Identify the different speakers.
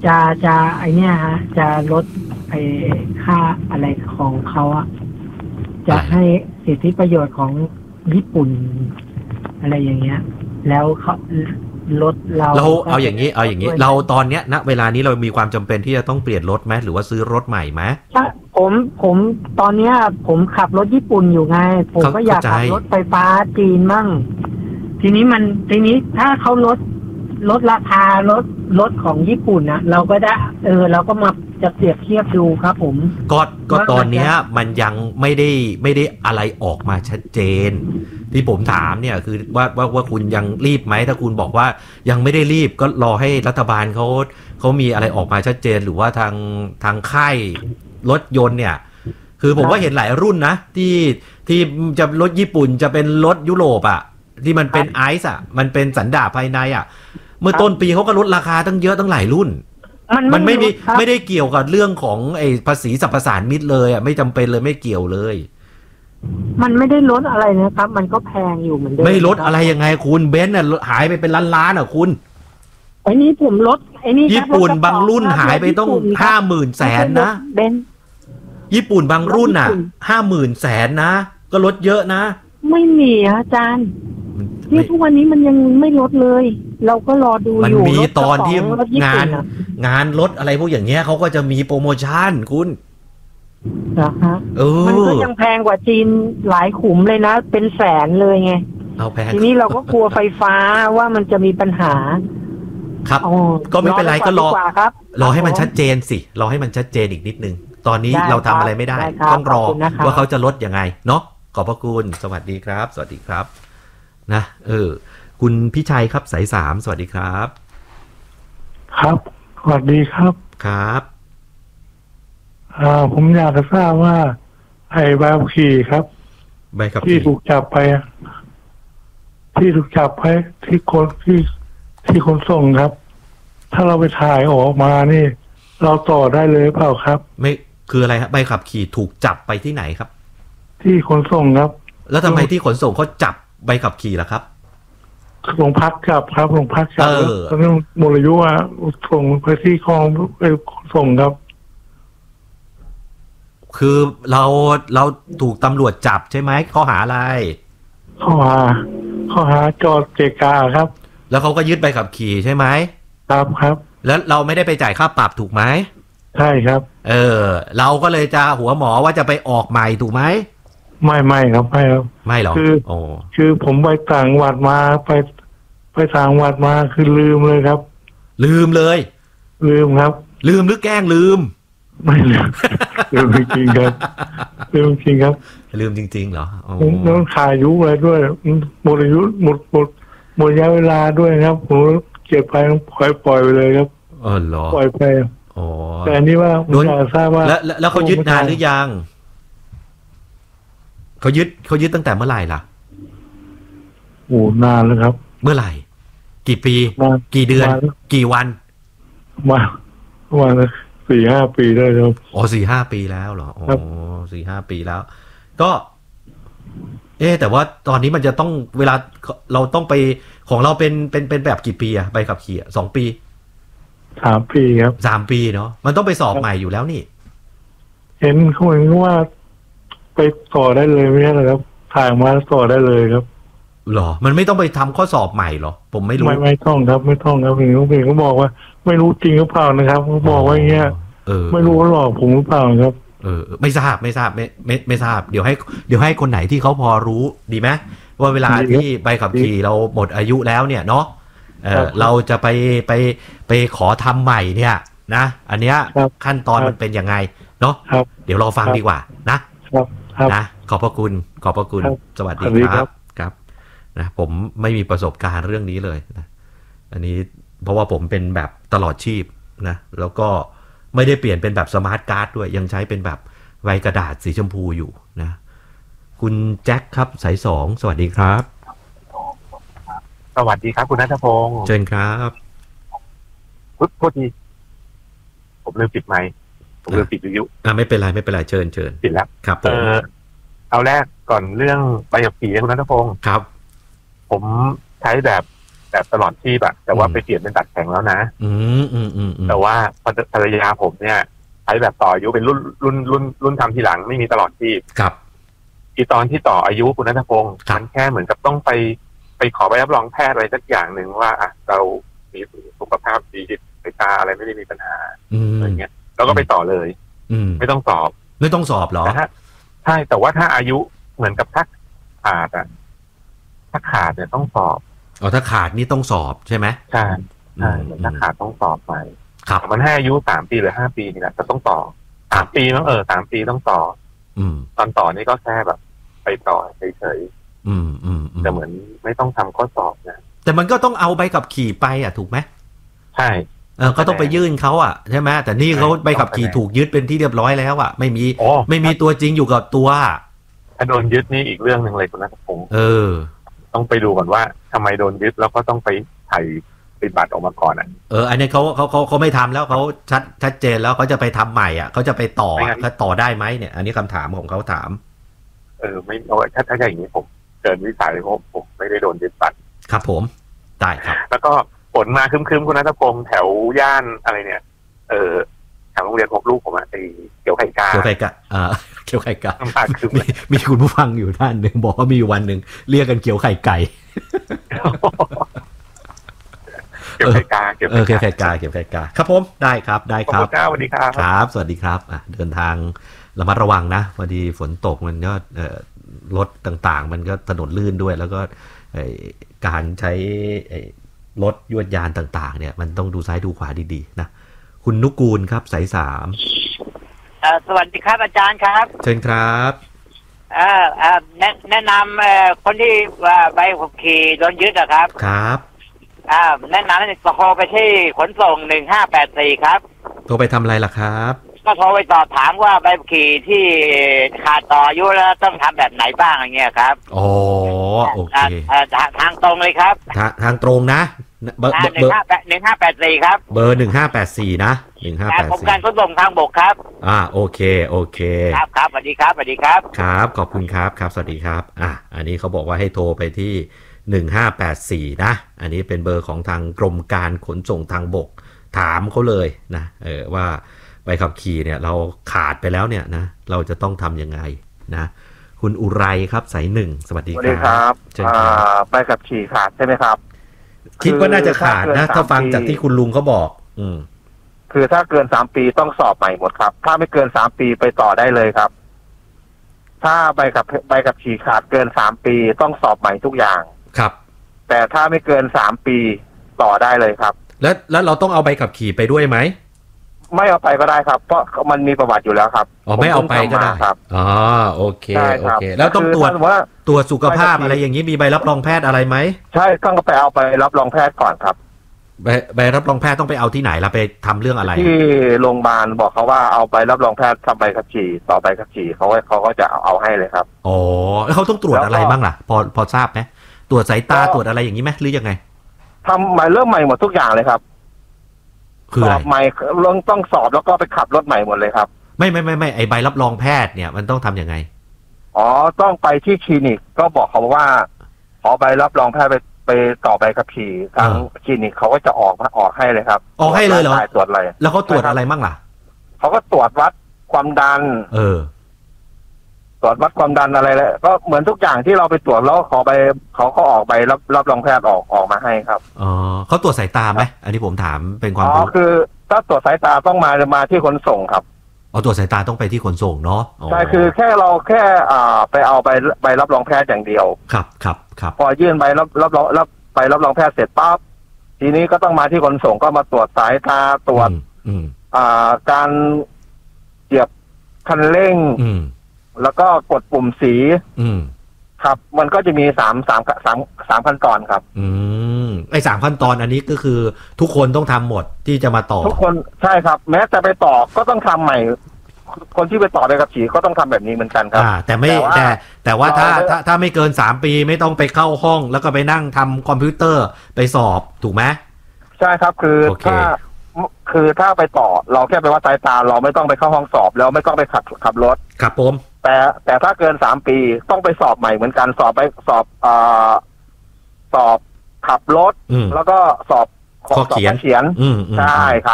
Speaker 1: จะไอเนี้ยฮะจะลดไอค่าอะไรของเขาอะจะให้สิทธิประโยชน์ของญี่ปุ่นอะไรอย่างเงี้ยแล้วเขาลดเรา
Speaker 2: เอาอย่างนี้เราตอนเนี้ยณเวลานี้เรามีความจำเป็นที่จะต้องเปลี่ยนรถไหมหรือว่าซื้อรถใหม่ไหม
Speaker 1: ผมตอนเนี้ยผมขับรถญี่ปุ่นอยู่ไงผมก็อยากขับรถไฟฟ้าจีนมั่งทีนี้ถ้าเขาลดราคารถของญี่ปุ่นนะเราก็ได้เราก็มาจะเปรียบเทียบดูครับผม
Speaker 2: ก็ตอนเนี้ยมันยังไม่ได้อะไรออกมาชัดเจนที่ผมถามเนี่ยคือว่าคุณยังรีบไหมถ้าคุณบอกว่ายังไม่ได้รีบก็รอให้รัฐบาลเขามีอะไรออกมาชัดเจนหรือว่าทางค่ายรถยนต์เนี่ยคือผมว่าเห็นหลายรุ่นนะที่จะรถญี่ปุ่นจะเป็นรถยุโรปอ่ะที่มันเป็นไอซ์อ่ะมันเป็นสันดาปภายในอ่ะเมื่อต้นปีเขาก็ลดราคาตั้งเยอะตั้งหลายรุ่นมันไม่ได้เกี่ยวกับเรื่องของไอ้ภาษีสรรพสานมิตเลยอ่ะไม่จำเป็นเลยไม่เกี่ยวเลย
Speaker 1: มันไม่ได้ลดอะไรนะครับมันก็แพงอยู่เหมือนเดิม
Speaker 2: ไม่ลดอะไรยังไงคุณเบนซ์น่ะหายไปเป็นล้านๆอ่ะคุณ
Speaker 1: ไอ้นี่ผมลดไอ้นี่
Speaker 2: ญี่ปุ่นบางรุ่นหายไปต้อง50,000 แสนนะ
Speaker 1: เบนซ์
Speaker 2: ญี่ปุ่นบางรุ่นอ่ะ50,000 แสนนะก็ลดเยอะนะ
Speaker 1: ไม่มีอาจารย์นี่ทุกวันนี้มันยังไม่ลดเลยเราก็รอดูอยู่
Speaker 2: มันมีตอนที่งานลดอะไรพวกอย่างเงี้ยเขาก็จะมีโปรโมชั่นคุณ
Speaker 1: นะคะมันก็ยังแพงกว่าจีนหลายขุมเลยนะเป็นแสนเลยไง
Speaker 2: เอาแพง
Speaker 1: ทีนี้เราก็กลัวไฟฟ้าว่ามันจะมีปัญหา
Speaker 2: ครับก็ไม่เป็นไรก็รอให้มันชัดเจนสิรอให้มันชัดเจนอีกนิดนึงตอนนี้เราทำอะไรไม่ได้ต้องรอว่าเขาจะลดยังไงเนาะขอบพระคุณสวัสดีครับสวัสดีครับนะคุณพิชัยครับสาย3สวัสดีครับ
Speaker 3: ครับสวัสดีครับ
Speaker 2: ครับ
Speaker 3: ผมอยากจะทราบว่าไอ้ใบขับขี่ครับ
Speaker 2: ใบขับขี่
Speaker 3: ที่ถูกจับไปที่คนส่งครับถ้าเราไปถ่ายออกมานี่เราต่อได้เลยเปล่าครับ
Speaker 2: ไม่คืออะไรครับใบขับขี่ถูกจับไปที่ไหนครับ
Speaker 3: ที่ขนส่งครับ
Speaker 2: แล้วทำไมที่ขนส่งเขาจับใบขับขี่ล่ะครับ
Speaker 3: โรงพักจับครับโรงพักจับตอนนี้หมดอายุส่งไปที่กองไปส่งครับ
Speaker 2: คือเราถูกตำรวจจับใช่ไหมข้อหาอะไร
Speaker 3: ข้อหาจอดเกะกะครับ
Speaker 2: แล้วเขาก็ยึดใบขับขี่ใช่ไหม
Speaker 3: ครับ
Speaker 2: แล้วเราไม่ได้ไปจ่ายค่าปรับถูกไหม
Speaker 3: ใช่ครับ
Speaker 2: เราก็เลยจะหัวหมอว่าจะไปออกใหม่ถูกไหม
Speaker 3: ไม่ครับ
Speaker 2: ไม่หรอ
Speaker 3: คือผมไปต่างจังหวัดมาไปต่างจังหวัดมาคือลืมเลยครับ
Speaker 2: ลืมเลย
Speaker 3: ลืมครับ
Speaker 2: ลืมหรือแกล้งลืม
Speaker 3: ไม่ลืมจริงครับลืมจริงครับ
Speaker 2: ลืมจริงๆเหรอ
Speaker 3: ต้องขายุอะไรด้วยหมดอายุหมดระยะเวลาด้วยครับผมเก็บไปปล่อยไปเลยครับ
Speaker 2: เหรอ
Speaker 3: ปล่อยไปแต่อันนี้ว่าผมอยากทราบว่า
Speaker 2: แล้วเขายึดนานหรือยังเขายึดตั้งแต่เมื่อไหร่ล่ะ
Speaker 3: โอ้นานแล้วครับ
Speaker 2: เมื่อไหร่กี่ปีกี่เดือนกี่วัน
Speaker 3: มา4-5 ปีได้ครับ
Speaker 2: 4-5 ปีแล้วเหรอ4-5 ปีแล้วก็แต่ว่าตอนนี้มันจะต้องเวลาเราต้องไปของเราเป็นแบบกี่ปีอะใบขับขี่2 ปี
Speaker 3: 3 ปีครับ
Speaker 2: 3 ปีเนาะมันต้องไปสอบใหม่อยู่แล้วนี่
Speaker 3: เห็นเขาบอกว่าไปต่อได้เลยไม่ใช่เหรอครับถ่ายมาต่อได้เลยครับ
Speaker 2: หรอมันไม่ต้องไปทำข้อสอบใหม่หรอผมไม่รู้
Speaker 3: ไม่ต้องครับไม่ต้องครับเห็นเขาบอกว่าไม่รู้จริงหรือเปล่านะครับเขาบอกว่าอย่างเงี้ยไม่รู้ว่าหลอกผมหรือเปล่าครับ
Speaker 2: ไม่ทราบไม่ทราบเดี๋ยวให้คนไหนที่เขาพอรู้ดีไหมว่าเวลาที่ใบขับขี่เราหมดอายุแล้วเนี่ยเนาะเราจะไปขอทำใหม่เนี่ยนะอันเนี้ยขั้นตอนมันเป็นยังไงเนาะเดี๋ยวรอฟังดีกว่านะขอบพระคุณสวัสดีครับครับนะผมไม่มีประสบการณ์เรื่องนี้เลยนะอันนี้เพราะว่าผมเป็นแบบตลอดชีพนะแล้วก็ไม่ได้เปลี่ยนเป็นแบบสมาร์ทการ์ดด้วยยังใช้เป็นแบบใบกระดาษสีชมพูอยู่นะคุณแจ็คครับสาย2สวัสดีครับ
Speaker 4: สวัสดีครับคุณณัฐพงศ์
Speaker 2: เชิญครับ
Speaker 4: โทษทีผมลืมปิดไมค์ผมลืมปิดวิทยุ
Speaker 2: ไม่เป็นไรเชิญ
Speaker 4: ปิดแล้ว
Speaker 2: ครับ
Speaker 4: เอาแรกก่อนเรื่องใบขับขี่คุณณัฐพงศ์
Speaker 2: ครับ
Speaker 4: ผมใช้แบบแบบตลอดชีพแต่ว่าไปเปลี่ยนเป็นตัดแข็งแล้วนะแต่ว่าภรรยาผมเนี่ยใช้แบบต่ออายุเป็นรุ่นทำทีหลังไม่มีตลอดชีพ
Speaker 2: ครับ
Speaker 4: อีตอนที่ต่ออายุคุณณัฐพงศ์มันแค่เหมือนกับต้องไปขอใบรับรองแพทย์อะไรสักอย่างหนึ่งว่าเรามีสุขภาพดีสายตาอะไรไม่ได้มีปัญหาอะไรเงี้ยแล้วก็ไปต่อเลยไม่ต้องสอบ
Speaker 2: หรอ
Speaker 4: ใช่แต่ว่าถ้าอายุเหมือนกับถ้าขาดถ้าขาดเนี่ยต้องสอบ
Speaker 2: ถ้าขาดนี่ต้องสอบใช่ไหม
Speaker 4: ใช่ถ้าขาดต้องสอบไปมันให้อายุ3 ปีหรือ5 ปีนี่แหละจะต้องต่อ3 ปีมั้ง3 ปีต้องต่อตอนต่อนี่ก็แค่แบบไปต่อเฉยๆแต่เหมือนไม่ต้องทำข้อสอบนะ
Speaker 2: แต่มันก็ต้องเอาใบขับขี่ไปถูกไหม
Speaker 4: ใช่
Speaker 2: ก็ต้องไปยื่นเขาใช่ไหมแต่นี่เขาใบขับขี่ถูกยึดเป็นที่เรียบร้อยแล้วไม่มีตัวจริงอยู่กับตัว
Speaker 4: ถ้าโดนยึดนี่อีกเรื่องนึงเลยคุณณัฐพงศ์ต้องไปดูก่อนว่าทำไมโดนยึดแล้วก็ต้องไปถ่ายติดบัตรออกมาก่อน
Speaker 2: อันนี้เขาไม่ทำแล้วเขาชัดเจนแล้วเขาจะไปทำใหม่เขาจะไปต่อเขาต่อได้ไหมเนี่ยอันนี้คำถามของเขาถาม
Speaker 4: ไม่ถ้าอย่างนี้ผมเกินวิสัยผมไม่ได้โดนยึดบัตร
Speaker 2: ครับผมได้ครับ
Speaker 4: แล้วก็ฝนมาครึ้มๆคุณณัฐพงศ์แถวย่านอะไรเนี่ยแถวโรงเรียนของลูกผมเกี่ยวไข่กา
Speaker 2: เกี่ยวไข่กามีคุณผู้ฟังอยู่ท่านหนึ่งบอกว่ามีวันหนึ่งเรียกกันเกี่ยวไข่ไก่
Speaker 4: เกี่ยวไข่กา
Speaker 2: เกี่ยวไข่กาครับผมได้ครับ
Speaker 4: สวัสดีครับ
Speaker 2: ครับสวัสดีครับเดินทางระมัดระวังนะพอดีฝนตกมันก็รถต่างๆมันก็ถนนลื่นด้วยแล้วก็การใช้รถยวดยานต่างๆเนี่ยมันต้องดูซ้ายดูขวาดีๆนะคุณนุกูลครับสาย3
Speaker 5: สวัสดีครับอาจารย์ครับ
Speaker 2: เชิญครับ
Speaker 5: แนะนำคนที่ใบขับขี่โดนยึดนะครับ
Speaker 2: ครับ
Speaker 5: แนะนำให้โทรไปที่ขนส่ง1584ครับ
Speaker 2: โทรไปทำอะไรล่ะครับ
Speaker 5: ก็โทรไปสอบถามว่าใบขับขี่ที่ขาดต่ออายุแล้วต้องทำแบบไหนบ้างอย่างเงี้ยครับ
Speaker 2: โอเค
Speaker 5: ทางตรงเลยครับ
Speaker 2: ทางตรงนะ
Speaker 5: เบอร์1584ครับ
Speaker 2: เบอร์1584นะ1584
Speaker 5: กรมการขนส่งทางบกครับ
Speaker 2: โอเค
Speaker 5: ครับสวัสดีครับ
Speaker 2: ครับขอบคุณครับสวัสดีครับอันนี้เขาบอกว่าให้โทรไปที่1584นะอันนี้เป็นเบอร์ของทางกรมการขนส่งทางบกถามเขาเลยนะว่าใบขับขี่เนี่ยเราขาดไปแล้วเนี่ยนะเราจะต้องทำยังไงนะคุณอุไรครับสาย1สวัสดี
Speaker 6: ครับใบขับขี่ขาดใช่ไหมครับ
Speaker 2: คิดว่าน่าจะขาดนะถ้าฟังจากที่คุณลุงเขาบอก
Speaker 6: คือถ้าเกิน3 ปีต้องสอบใหม่หมดครับถ้าไม่เกิน3 ปีไปต่อได้เลยครับถ้าใบขับขี่ขาดเกิน3 ปีต้องสอบใหม่ทุกอย่าง
Speaker 2: ครับ
Speaker 6: แต่ถ้าไม่เกิน3 ปีต่อได้เลยครับ
Speaker 2: แล้วเราต้องเอาใบขับขี่ไปด้วยไหม
Speaker 6: ไม่เอาไปก็ได้ครับเพราะมันมีประวัติอยู่แล้วครับ
Speaker 2: ไม่เอาไปก็ได้ครับโอเคแล้วต้องตรวจสุขภาพอะไรอย่างนี้มีใบรับรองแพทย์อะไรไหม
Speaker 6: ใช่ต้องไปเอาไปรับรองแพทย์ก่อนครับ
Speaker 2: ใบรับรองแพทย์ต้องไปเอาที่ไหนล่ะไปทำเรื่องอะไร
Speaker 6: ที่โรงพยาบาลบอกเขาว่าเอาไปรับรองแพทย์ทำใบขับขี่ต่อใบขับขี่เขาก็จะเอาให้เลยครับ
Speaker 2: แล้วเขาต้องตรวจอะไรบ้างล่ะพอทราบไหมตรวจสายตาตรวจอะไรอย่างนี้ไหมหรือยังไง
Speaker 6: ทำใหม่เริ่มใหม่หมดทุกอย่างเลยครับสอบใหม่ต้องสอบแล้วก็ไปขับรถใหม่หมดเลยครับ
Speaker 2: ไม่ไอใบรับรองแพทย์เนี่ยมันต้องทำยังไง
Speaker 6: ต้องไปที่คลินิกก็บอกเขาว่าขอใบรับรองแพทย์ไปต่อใบขับขี่ทางคลินิกเขาก็จะออกให้เลยครับ
Speaker 2: ออกให้เลยเหรอ
Speaker 6: ตรวจอะไร
Speaker 2: แล้วเขาตรวจอะไรบ้างล่ะ
Speaker 6: เขาก็ตรวจวัดความดันตรวจวัดความดันอะไรเลยก็เหมือนทุกอย่างที่เราไปตรวจแล้วเขาก็ออกใบรับรองแพทย์ออกมาให้ครับ
Speaker 2: เขาตรวจสายตาไหมอันนี้ผมถามเป็นความรู้
Speaker 6: คือถ้าตรวจสายตาต้องมาที่ขนส่งครับ
Speaker 2: ตรวจสายตาต้องไปที่ขนส่งเนาะ
Speaker 6: ใช่คือแค่ไปเอาใบรับรองแพทย์อย่างเดียว
Speaker 2: ครับ
Speaker 6: พอยื่นใบรับรองแพทย์เสร็จปั๊บทีนี้ก็ต้องมาที่ขนส่งก็มาตรวจสายตาตรวจการเหยียบคันเร่งแล้วก็กดปุ่มสีครับมันก็จะมีสามขั้นตอนครับ
Speaker 2: ไอ้3ขั้นตอนอันนี้ก็คือทุกคนต้องทำหมดที่จะมาต่อ
Speaker 6: ทุกคนใช่ครับแม้จะไปต่อก็ต้องทำใหม่คนที่ไปต่อใบขับขี่ก็ต้องทำแบบนี้เหมือนกันครับ
Speaker 2: แต่ว่าถ้าไม่เกิน3 ปีไม่ต้องไปเข้าห้องแล้วก็ไปนั่งทำคอมพิวเตอร์ไปสอบถูกไหม
Speaker 6: ใช่ครับคือถ้าไปต่อเราแค่ไปวัดสายตาเราไม่ต้องไปเข้าห้องสอบแล้วไม่ต้องไปขับรถ
Speaker 2: ครับผม
Speaker 6: แต่ถ้าเกิน3 ปีต้องไปสอบใหม่เหมือนกันสอบขับรถแล้วก็สอบ
Speaker 2: ข้อเขียน
Speaker 6: ใช่ครับ